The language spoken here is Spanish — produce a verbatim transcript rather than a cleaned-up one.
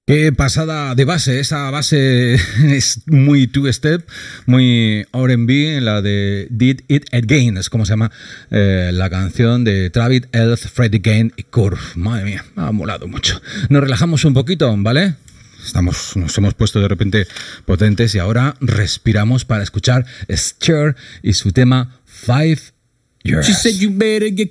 Qué pasada de base, esa base es muy two-step, muy R and B, la de Did It Again, es como se llama eh, la canción de Travis Health, Freddie Gain y Curve. Madre mía, me ha molado mucho. Nos relajamos un poquito, ¿vale? Estamos, nos hemos puesto de repente potentes y ahora respiramos para escuchar Cher y su tema Five Years. She said you better get